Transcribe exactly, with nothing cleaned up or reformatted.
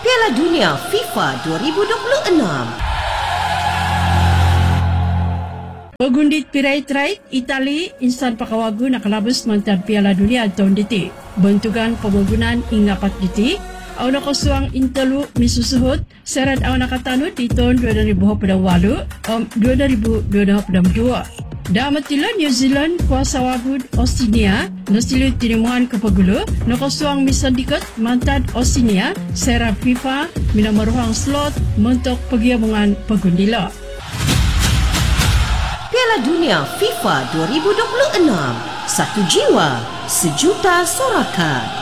Piala Dunia FIFA dua ribu dua puluh enam. Pagundit pirai-trait Itali insan pakawagu nakalabas mantan Piala Dunia tahun diti. Bentukan pembangunan ingapat diti. Aw nakasuang intelu misusuhut serat aw nakatanut di tahun dua ribu dua puluh delapan um, dua ribu dua puluh dua. Damatila New Zealand kuasa wagud Australia nasilut tinimuan kepagulo nakasuang misandikat mantan Australia serat FIFA minamaruhang slot mentok pagiamungan pagundila. Piala Dunia FIFA dua ribu dua puluh enam. Satu jiwa, sejuta sorakan.